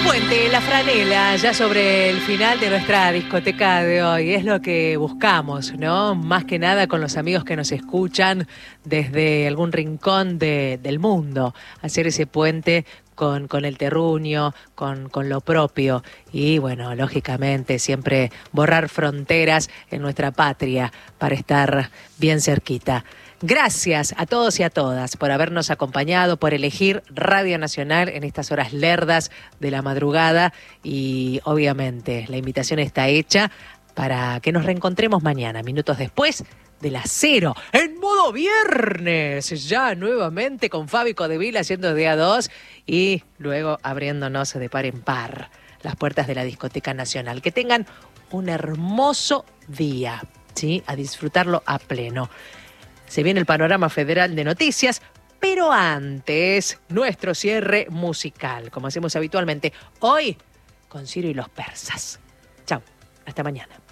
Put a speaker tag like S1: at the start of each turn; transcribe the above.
S1: Puente, la franela, ya sobre el final de nuestra discoteca de hoy. Es lo que buscamos, ¿no? Más que nada con los amigos que nos escuchan desde algún rincón del mundo. Hacer ese puente con el terruño, con lo propio. Y bueno, lógicamente siempre borrar fronteras en nuestra patria para estar bien cerquita. Gracias a todos y a todas por habernos acompañado, por elegir Radio Nacional en estas horas lerdas de la madrugada y obviamente la invitación está hecha para que nos reencontremos mañana, minutos después de las 0, en modo viernes, ya nuevamente con Fabi Codevil haciendo de A2 y luego abriéndonos de par en par las puertas de la Discoteca Nacional. Que tengan un hermoso día, ¿sí? A disfrutarlo a pleno. Se viene el panorama federal de noticias, pero antes, nuestro cierre musical, como hacemos habitualmente, hoy con Ciro y los persas. Chau, hasta mañana.